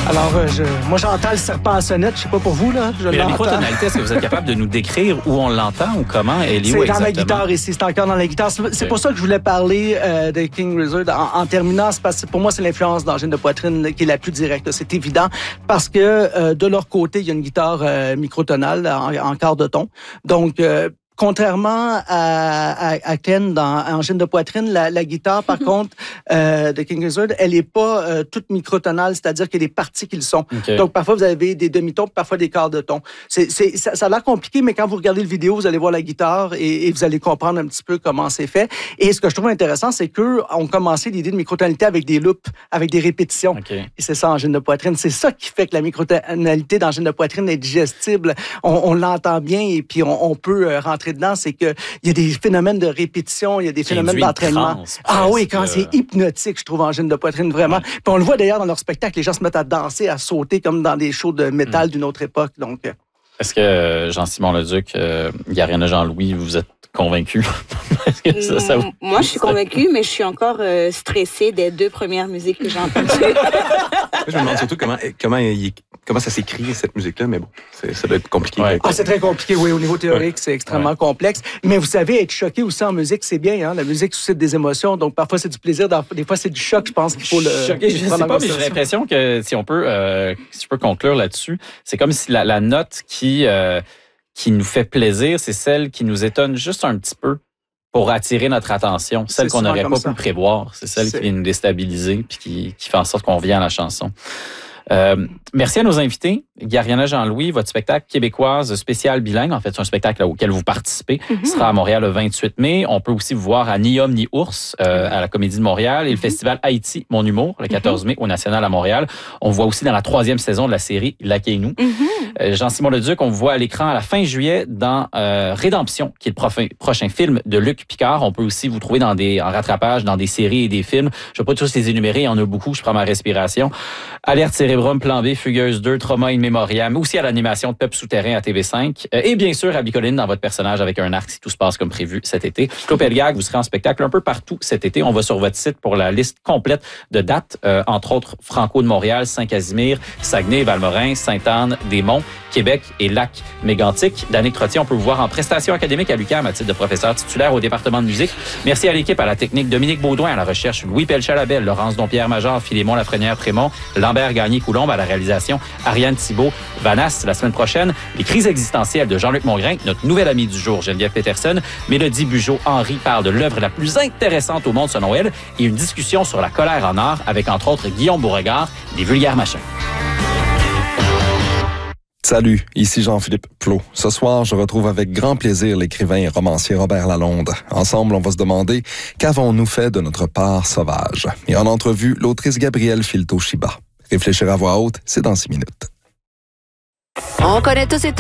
Alors, moi, j'entends le serpent à sonnette. Je sais pas pour vous, là. Mais la microtonalité, est-ce que vous êtes capable de nous décrire où on l'entend ou comment elle est où exactement? C'est dans la guitare ici. C'est encore dans la guitare. C'est pour ça que je voulais parler de King Gizzard en terminant. C'est parce que pour moi, c'est l'influence d'Angine de Poitrine qui est la plus directe. C'est évident parce que de leur côté, il y a une guitare microtonale en quart de ton. Donc, contrairement à Ken dans Angine de Poitrine, la guitare, par contre, de King Gizzard, elle est pas toute microtonale, c'est-à-dire qu'il y a des parties qui le sont. Okay. Donc, parfois, vous avez des demi-tons, parfois des quarts de ton. Ça a l'air compliqué, mais quand vous regardez le vidéo, vous allez voir la guitare et vous allez comprendre un petit peu comment c'est fait. Et ce que je trouve intéressant, c'est qu'eux ont commencé l'idée de microtonalité avec des loops, avec des répétitions. Okay. Et c'est ça, Angine de Poitrine. C'est ça qui fait que la microtonalité d'Angine de Poitrine est digestible. On l'entend bien et puis on peut rentrer dedans, c'est qu'il y a des phénomènes de répétition, il y a des phénomènes d'entraînement. Oui, quand c'est hypnotique, je trouve, Angine de Poitrine, vraiment. Puis on le voit d'ailleurs dans leur spectacle, les gens se mettent à danser, à sauter comme dans des shows de métal d'une autre époque. Donc, est-ce que Jean-Simon Leduc, Gariana Jean-Louis, vous êtes convaincu? Moi, je suis convaincue, mais je suis encore stressée des 2 premières musiques que j'ai entendues. Je me demande surtout comment ça s'écrit, cette musique-là, mais bon, ça doit être compliqué. Ouais. C'est très compliqué, oui. Au niveau théorique, c'est extrêmement complexe. Mais vous savez, être choqué aussi en musique, c'est bien. Hein? La musique suscite des émotions, donc parfois c'est du plaisir, des fois c'est du choc. Je pense qu'il faut le... Choqué, je sais pas, mais j'ai l'impression que si je peux conclure là-dessus, c'est comme si la note qui nous fait plaisir, c'est celle qui nous étonne juste un petit peu pour attirer notre attention. Celle qu'on n'aurait pas pu prévoir. C'est celle qui vient nous déstabiliser puis qui fait en sorte qu'on vient à la chanson. Merci à nos invités. Gariana Jean-Louis, votre spectacle québécoise spécial bilingue, en fait, c'est un spectacle auquel vous participez, sera à Montréal le 28 mai. On peut aussi vous voir à Ni Homme Ni Ours à la Comédie de Montréal et le festival Haïti Mon Humour le 14 mai au National à Montréal. On voit aussi dans la 3e saison de la série Laquez-nous. Jean-Simon Leduc, on vous voit à l'écran à la fin juillet dans Rédemption, qui est le prochain film de Luc Picard. On peut aussi vous trouver en rattrapage dans des séries et des films. Je ne vais pas tous les énumérer, il y en a beaucoup, je prends ma respiration. Alerte Cérébrum, Plan B, Fugueuse 2, Trauma in Memoriam, mais aussi à l'animation de Peuple souterrain à TV5. Et bien sûr, à Bicoline dans votre personnage avec un arc si tout se passe comme prévu cet été. Claude Pelgag, vous serez en spectacle un peu partout cet été. On va sur votre site pour la liste complète de dates, entre autres Franco de Montréal, Saint-Casimir, Saguenay, Valmorin, Sainte-Anne, Des-Monts, Québec et Lac-Mégantic. Danick Trottier, on peut vous voir en prestation académique à l'UQAM à titre de professeur titulaire au département de musique. Merci à l'équipe, à la technique, Dominique Baudouin, à la recherche, Louis Pelchalabelle, Laurence Dompierre-Major, Philémon Lafrenière-Prémont, Lambert Gagné-Coulombe à la réalisation, Ariane Thibault, Vanas la semaine prochaine, Les crises existentielles de Jean-Luc Mongrain, notre nouvelle amie du jour, Geneviève Peterson, Mélodie Bugeaud-Henry parle de l'œuvre la plus intéressante au monde selon elle et une discussion sur la colère en art avec entre autres Guillaume Beauregard des Vulgaires Machins. Salut, ici Jean-Philippe Plot. Ce soir, je retrouve avec grand plaisir l'écrivain et romancier Robert Lalonde. Ensemble, on va se demander qu'avons-nous fait de notre part sauvage. Et en entrevue, l'autrice Gabrielle Filto-Chiba. Réfléchir à voix haute, c'est dans 6 minutes. On connaît tous et tous